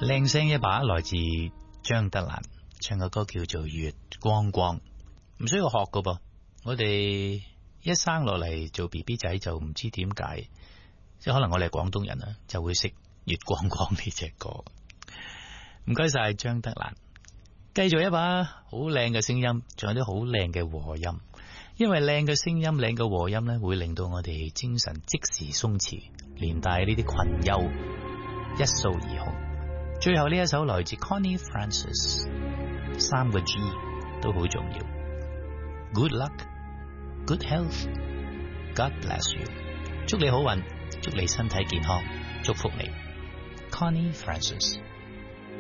靚聲一把，來自張德蘭，唱嘅歌叫做《月光光》，唔需要學噶噃。我哋一生落嚟做 BB 仔就唔知點解，即係可能我哋係廣東人啊，就會識《月光光》呢隻歌。唔該晒張德蘭，繼續一把好靚嘅聲音，仲有啲好靚嘅和音。因為靚嘅聲音、靚嘅和音咧，會令到我哋精神即時鬆弛，連帶呢啲困憂一掃而空。最後呢一首來自 Connie Francis， 3個 G 都好重要。Good luck, good health, God bless you。祝你好運，祝你身體健康，祝福你。Connie Francis。